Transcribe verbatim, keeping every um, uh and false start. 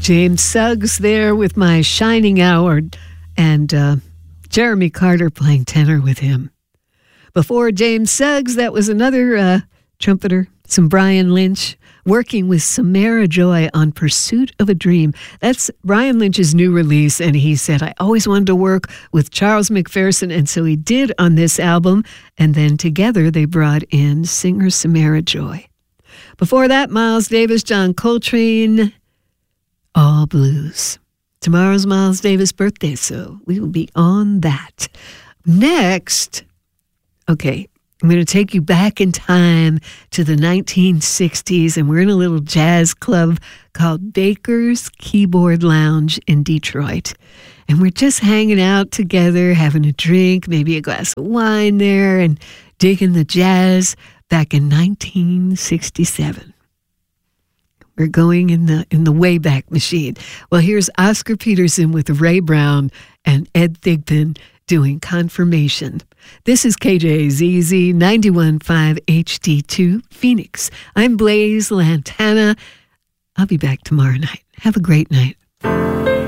James Suggs there with My Shining Hour, and uh, Jeremy Carter playing tenor with him. Before James Suggs, that was another uh, trumpeter, some Brian Lynch, working with Samara Joy on Pursuit of a Dream. That's Brian Lynch's new release, and he said, I always wanted to work with Charles McPherson, and so he did on this album, and then together they brought in singer Samara Joy. Before that, Miles Davis, John Coltrane, All Blues. Tomorrow's Miles Davis' birthday, so we will be on that. Next, okay, I'm going to take you back in time to the nineteen sixties, and we're in a little jazz club called Baker's Keyboard Lounge in Detroit. And we're just hanging out together, having a drink, maybe a glass of wine there, and digging the jazz back in nineteen sixty-seven. We're going in the in the Wayback Machine. Well, here's Oscar Peterson with Ray Brown and Ed Thigpen doing Confirmation. This is K J Z Z ninety-one point five H D two Phoenix. I'm Blaze Lantana. I'll be back tomorrow night. Have a great night.